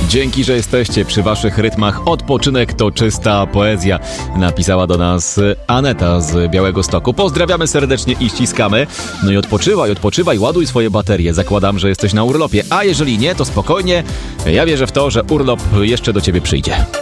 Dzięki, że jesteście przy waszych rytmach. Odpoczynek to czysta poezja. Napisała do nas Aneta z Białegostoku. Pozdrawiamy serdecznie i ściskamy. No i odpoczywaj, ładuj swoje baterie. Zakładam, że jesteś na urlopie. A jeżeli nie, to spokojnie. Ja wierzę w to, że urlop jeszcze do ciebie przyjdzie.